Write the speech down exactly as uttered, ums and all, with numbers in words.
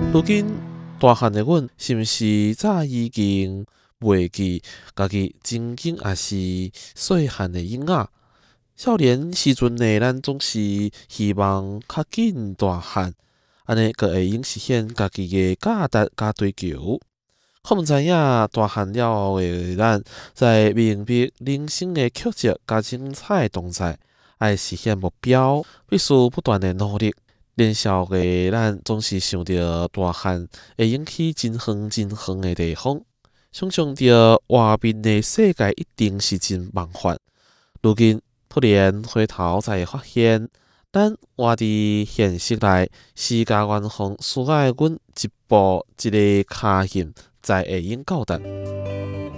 如今大汉的阮，是毋是早已经袂记家己曾经也是细汉的婴仔？少年时阵的咱总是希望较紧大汉，安尼个会用实现家己的价值甲追求。可毋知影大汉了后的咱，在面对人生的曲折甲精彩的同在，爱实现目标，必须不断的努力。年少的咱总是想着大汉会引起真远真远的地方，想象着外面的世界一定是真梦幻。如今突然回头才会发现，咱活伫现实内，世界远方需要阮一步一个脚印才会用到达。